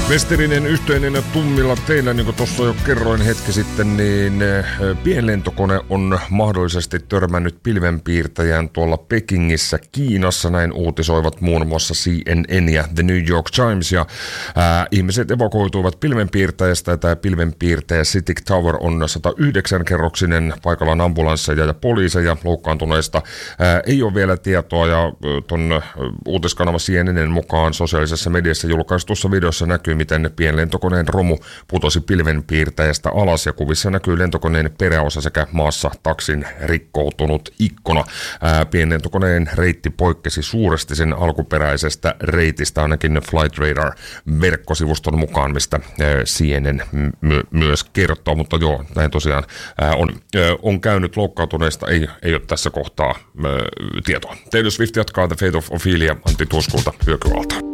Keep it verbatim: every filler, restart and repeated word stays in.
Westerinen yhteinen tummilla teillä, niin kuin tuossa jo kerroin hetki sitten, niin pienlentokone on mahdollisesti törmännyt pilvenpiirtäjään tuolla Pekingissä, Kiinassa. Näin uutisoivat muun muassa C N N ja The New York Times. Ja ää, ihmiset evakuoituivat pilvenpiirtäjästä, ja tämä pilvenpiirtäjä Citic Tower on sata yhdeksän kerroksinen. Paikalla on ambulansseja ja poliiseja. Loukkaantuneista ää, ei ole vielä tietoa, ja tuon uutiskanava C N N:n mukaan sosiaalisessa mediassa julkaistussa videossa näkyy, miten pienlentokoneen romu putosi pilvenpiirtäjästä alas, ja kuvissa näkyy lentokoneen peräosa sekä maassa taksin rikkoutunut ikkuna. Ää, pienlentokoneen reitti poikkesi suuresti sen alkuperäisestä reitistä, ainakin Flight Radar-verkkosivuston mukaan, mistä ää, C N N my- myös kertoo, mutta joo, näin tosiaan ää, on, ää, on käynyt. Loukkaantuneista, ei, ei ole tässä kohtaa ää, tietoa. Taylor Swift jatkaa The Fate of Ophelia Antti Tuskulta hyökyalta.